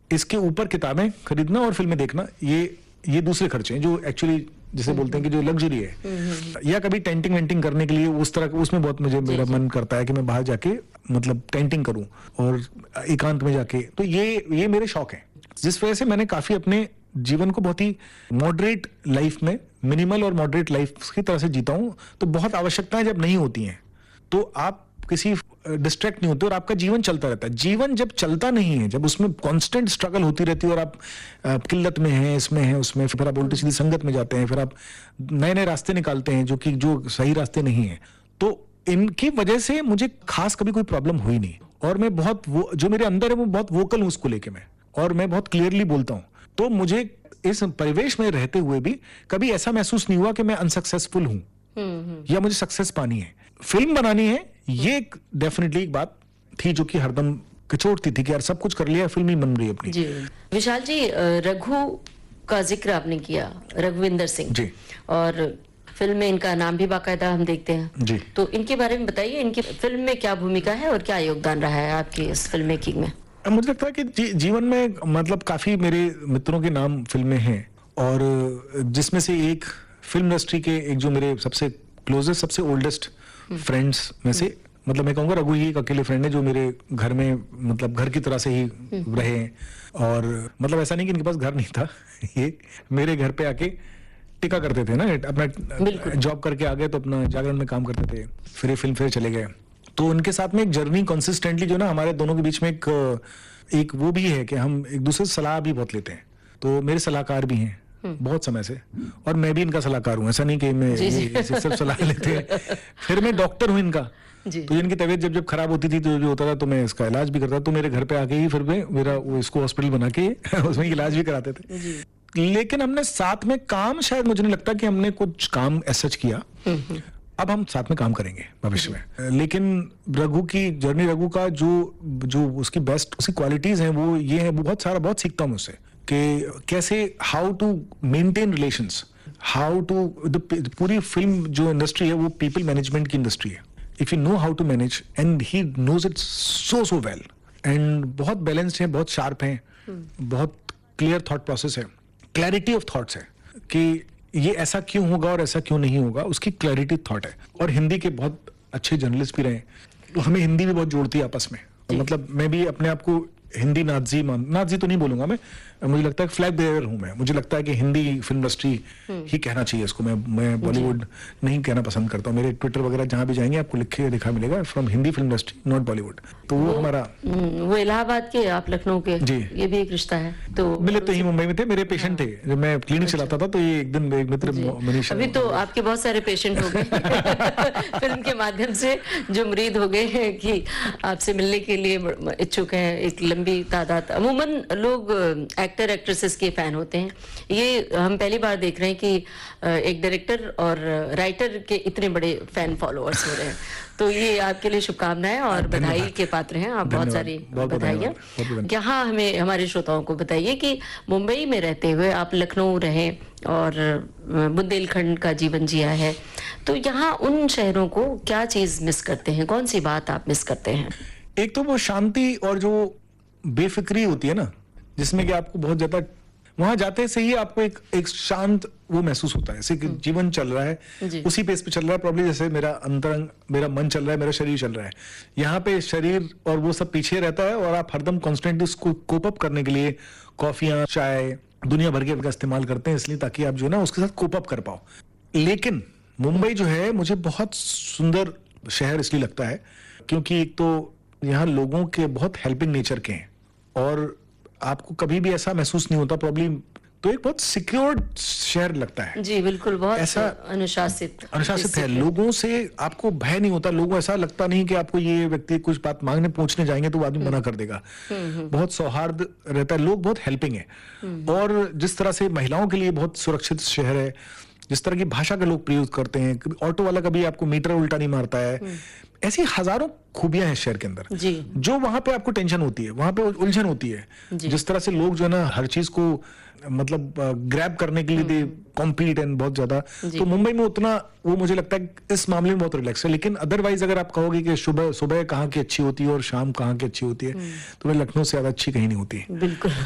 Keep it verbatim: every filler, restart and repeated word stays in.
इसके ऊपर किताबें खरीदना और फिल्में देखना, ये ये दूसरे खर्चे हैं जो एक्चुअली जिसे बोलते हैं कि जो लग्जरी है। या कभी टेंटिंग वेंटिंग करने के लिए उस तरह, उसमें बहुत मुझे मेरा मन करता है कि मैं बाहर जाके मतलब टेंटिंग करूं और एकांत में जाके, तो ये ये मेरे शौक हैं, जिस वजह से मैंने काफी अपने जीवन को बहुत ही मॉडरेट लाइफ में, मिनिमल और मॉडरेट लाइफ की तरह से जीता हूं। तो बहुत आवश्यकताएं जब नहीं होती हैं तो आप किसी डिस्ट्रैक्ट नहीं होते और आपका जीवन चलता रहता है। जीवन जब चलता नहीं है, जब उसमें कांस्टेंट स्ट्रगल होती रहती है और आप आ, किल्लत में हैं, इसमें हैं, उसमें, फिर आप उल्टी सीधी संगत में जाते हैं, फिर आप नए नए रास्ते निकालते हैं जो कि जो सही रास्ते नहीं है, तो इनकी वजह से मुझे खास कभी कोई प्रॉब्लम हुई नहीं। और मैं बहुत वो जो मेरे अंदर है वो बहुत वोकल हूं उसको लेके मैं, और मैं बहुत क्लियरली बोलता हूं। तो मुझे इस परिवेश में रहते हुए भी कभी ऐसा महसूस नहीं हुआ कि मैं अनसक्सेसफुल हूं या मुझे सक्सेस पानी है, फिल्म बनानी है, ये एक डेफिनेटली एक बात थी जो कि हरदम कचोटती थी कि यार सब कुछ कर लिया, फिल्म ही बन रही है अपनी। जी विशाल जी, रघु का जिक्र आपने किया, रघुविंदर सिंह जी, और फिल्म में इनका नाम भी बाकायदा हम देखते हैं जी, तो इनके बारे में बताइए, इनकी फिल्म में क्या भूमिका है और क्या योगदान रहा है आपकी इस फिल्म मेकिंग में? मुझे लगता है कि जी, जीवन में मतलब काफी मेरे मित्रों के नाम फिल्में हैं, और जिसमें से एक फिल्म इंडस्ट्री के एक जो मेरे सबसे क्लोजेस्ट, सबसे ओल्डेस्ट फ्रेंड्स में से, मतलब मैं कहूँगा रघु ही एक अकेले फ्रेंड है जो मेरे घर में मतलब घर की तरह से ही रहे हैं। और मतलब ऐसा नहीं कि इनके पास घर नहीं था, ये मेरे घर पे आके टिका करते थे ना, अपना जॉब करके आ गए तो अपना जागरण में काम करते थे, फिर फिल्म फेयर चले गए। तो उनके साथ में एक जर्नी कंसिस्टेंटली जो ना हमारे दोनों के बीच में एक एक वो भी है कि हम एक दूसरे से सलाह भी बहुत लेते हैं। तो मेरे सलाहकार भी हैं बहुत समय से, और मैं भी इनका सलाहकार हूँ, ऐसा नहीं कि मैं सिर्फ सलाह लेते हैं। फिर मैं डॉक्टर हूँ इनका, तो इनकी तबीयत जब जब खराब होती थी तो जो होता था तो मैं इसका इलाज भी करता था, तो मेरे घर पे आके ही फिर मैं मेरा वो इसको हॉस्पिटल बना के उसमें इलाज भी कराते थे। लेकिन हमने साथ में काम, शायद मुझे नहीं लगता कि हमने कुछ काम ऐसा किया, अब हम साथ में काम करेंगे भविष्य में। लेकिन रघु की जर्नी, रघु का जो जो उसकी बेस्ट उसकी क्वालिटीज हैं वो ये है, बहुत सारा बहुत सीखता हूँ उससे कि कैसे how to maintain relations, how to, पूरी फिल्म जो इंडस्ट्री है वो पीपल मैनेजमेंट की इंडस्ट्री है। If you know how to manage, and he knows it so so well, and बहुत बैलेंस्ड है, बहुत शार्प है, बहुत क्लियर थॉट प्रोसेस है, क्लैरिटी ऑफ थॉट्स है कि ये ऐसा क्यों होगा और ऐसा क्यों नहीं होगा, उसकी क्लैरिटी थॉट है। और हिंदी के बहुत अच्छे जर्नलिस्ट भी रहे, तो हमें हिंदी भी बहुत जोड़ती है आपस में। मतलब मैं भी अपने आप को हिंदी नाज़ी मान, नाज़ी तो नहीं बोलूंगा मैं, मुझे लगता है फ्लैग बेयरर हूं मैं। मुझे लगता है कि हिंदी फिल्म इंडस्ट्री ही कहना चाहिए इसको, मैं मैं बॉलीवुड नहीं कहना पसंद करता हूँ। मेरे ट्विटर वगैरह जहां भी जाएंगे आपको लिखे लिखा मिलेगा from Hindi film industry not Bollywood. तो वो, वो हमारा वो इलाहाबाद के, आप लखनऊ के जी, ये भी एक रिश्ता है। तो मिले तो ही मुंबई में थे, मेरे पेशेंट थे जब मैं क्लिनिक चलाता था, तो ये एक दिन एक मित्र मनीषा, अभी तो आपके बहुत सारे पेशेंट हो गए फिल्म के माध्यम से, जो मुरीद हो गए हैं कि आपसे मिलने के लिए इच्छुक हैं, एक लंबी तादाद। अमूमन लोग एक्टर एक्ट्रेसेस के फैन होते हैं, ये हम पहली बार देख रहे हैं कि एक डायरेक्टर और राइटर के इतने बड़े फैन फॉलोअर्स हो रहे हैं, तो ये आपके लिए शुभकामनाएं और बधाई के पात्र हैं आप। बहुत सारी बधाइयाँ। यहाँ हमें, हमारे श्रोताओं को बताइए कि मुंबई में रहते हुए आप लखनऊ रहे और बुंदेलखंड का जीवन जिया है, तो यहाँ उन शहरों को क्या चीज मिस करते हैं, कौन सी बात आप मिस करते हैं? एक तो वो शांति और जो बेफिक्री होती है ना, जिसमें कि आपको बहुत ज्यादा वहां जाते से ही आपको एक एक शांत वो महसूस होता है, जैसे कि जीवन चल रहा है उसी पेस पे चल रहा है, प्रॉब्लम जैसे मेरा अंतरंग, मेरा मन चल रहा है, मेरा शरीर चल रहा है। यहाँ पे शरीर और वो सब पीछे रहता है और आप हरदम कॉन्स्टेंटली उसको कोप अप करने के लिए कॉफियां, चाय, दुनिया भर के का इस्तेमाल करते हैं, इसलिए ताकि आप जो है ना उसके साथ कोप अप कर पाओ। लेकिन मुंबई जो है मुझे बहुत सुंदर शहर इसलिए लगता है क्योंकि एक तो यहाँ लोगों के बहुत हेल्पिंग नेचर के हैं और आपको कभी भी ऐसा महसूस नहीं होता प्रॉब्लम, तो एक बहुत सिक्योर्ड शहर लगता है। जी बिल्कुल, बहुत ऐसा अनुशासित अनुशासित है, लोगों से आपको भय नहीं होता, लोगों ऐसा लगता नहीं कि आपको ये व्यक्ति कुछ बात मांगने पूछने जाएंगे तो वो आदमी मना कर देगा। बहुत सौहार्द रहता है, लोग बहुत हेल्पिंग है, और जिस तरह से महिलाओं के लिए बहुत सुरक्षित शहर है, जिस तरह की भाषा का लोग प्रयोग करते हैं, ऑटो वाला कभी आपको मीटर उल्टा नहीं मारता है, ऐसी हजारों खूबियां हैं शहर के अंदर जी। जो वहां पे आपको टेंशन होती है, वहां पे उलझन होती है, जिस तरह से लोग जो है ना हर चीज को मतलब ग्रैब करने के लिए दे कॉम्पीट एंड बहुत ज्यादा, तो मुंबई में उतना वो मुझे लगता है इस मामले में बहुत रिलैक्स है। लेकिन अदरवाइज अगर आप कहोगे कि सुबह सुबह कहाँ की अच्छी होती है और शाम कहाँ की अच्छी होती है, तो लखनऊ से ज्यादा अच्छी कहीं नहीं होती। बिल्कुल।